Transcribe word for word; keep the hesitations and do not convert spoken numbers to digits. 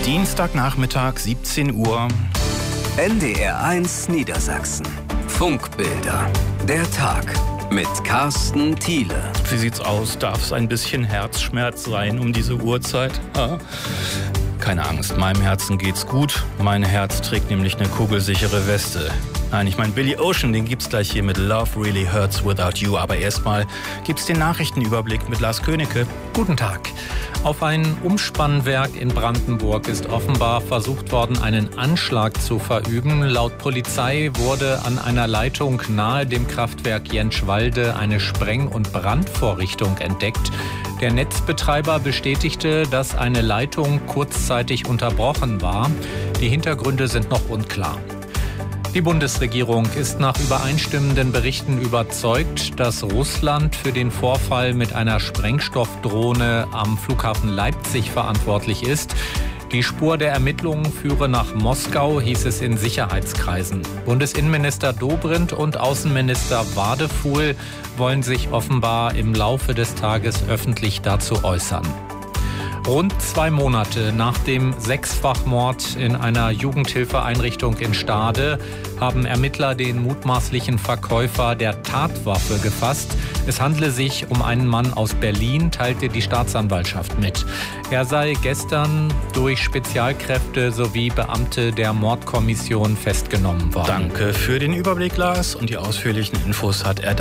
Dienstagnachmittag, siebzehn Uhr. N D R eins Niedersachsen. Funkbilder. Der Tag mit Carsten Thiele. Wie sieht's aus? Darf es ein bisschen Herzschmerz sein um diese Uhrzeit? Ah. Keine Angst, meinem Herzen geht's gut. Mein Herz trägt nämlich eine kugelsichere Weste. Nein, ich meine Billy Ocean, den gibt's gleich hier mit Love Really Hurts Without You. Aber erstmal gibt's den Nachrichtenüberblick mit Lars Königke. Guten Tag. Auf ein Umspannwerk in Brandenburg ist offenbar versucht worden, einen Anschlag zu verüben. Laut Polizei wurde an einer Leitung nahe dem Kraftwerk Jentschwalde eine Spreng- und Brandvorrichtung entdeckt. Der Netzbetreiber bestätigte, dass eine Leitung kurzzeitig unterbrochen war. Die Hintergründe sind noch unklar. Die Bundesregierung ist nach übereinstimmenden Berichten überzeugt, dass Russland für den Vorfall mit einer Sprengstoffdrohne am Flughafen Leipzig verantwortlich ist. Die Spur der Ermittlungen führe nach Moskau, hieß es in Sicherheitskreisen. Bundesinnenminister Dobrindt und Außenminister Wadefuhl wollen sich offenbar im Laufe des Tages öffentlich dazu äußern. Rund zwei Monate nach dem Sechsfachmord in einer Jugendhilfeeinrichtung in Stade haben Ermittler den mutmaßlichen Verkäufer der Tatwaffe gefasst. Es handle sich um einen Mann aus Berlin, teilte die Staatsanwaltschaft mit. Er sei gestern durch Spezialkräfte sowie Beamte der Mordkommission festgenommen worden. Danke für den Überblick, Lars. Und die ausführlichen Infos hat er